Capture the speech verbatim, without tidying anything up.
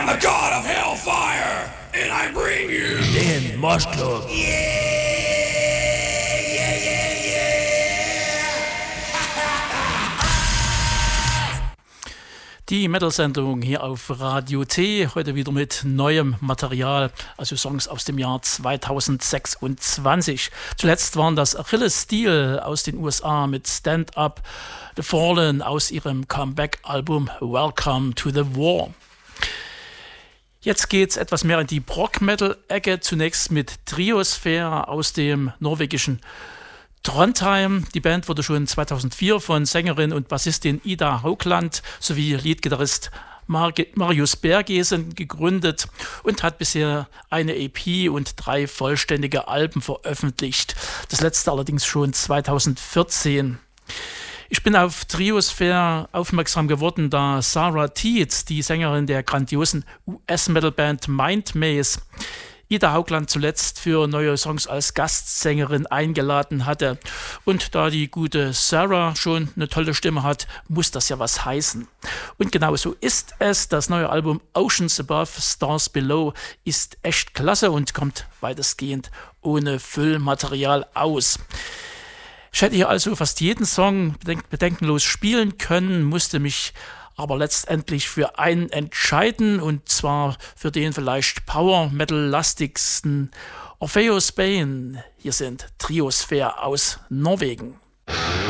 am the god of hellfire, and I bring you den Mosh Club. Die Metal-Sendung hier auf Radio T, heute wieder mit neuem Material, also Songs aus dem Jahr zweitausendsechsundzwanzig. Zuletzt waren das Achilles Steel aus den U S A mit Stand Up, The Fallen aus ihrem Comeback-Album Welcome to the War. Jetzt geht's etwas mehr in die Prog-Metal-Ecke, zunächst mit Triosphere aus dem norwegischen Trondheim. Die Band wurde schon zweitausendvier von Sängerin und Bassistin Ida Haugland sowie Leadgitarrist Marius Bergesen gegründet und hat bisher eine E P und drei vollständige Alben veröffentlicht. Das letzte allerdings schon zweitausendvierzehn. Ich bin auf Triosphere aufmerksam geworden, da Sarah Tietz, die Sängerin der grandiosen U S-Metal-Band Mind Maze, Ida Haugland zuletzt für neue Songs als Gastsängerin eingeladen hatte. Und da die gute Sarah schon eine tolle Stimme hat, muss das ja was heißen. Und genau so ist es. Das neue Album Oceans Above, Stars Below ist echt klasse und kommt weitestgehend ohne Füllmaterial aus. Ich hätte hier also fast jeden Song bedenk- bedenkenlos spielen können, musste mich aber letztendlich für einen entscheiden, und zwar für den vielleicht Power-Metal-lastigsten Orpheus Bane. Hier sind Triosphere aus Norwegen.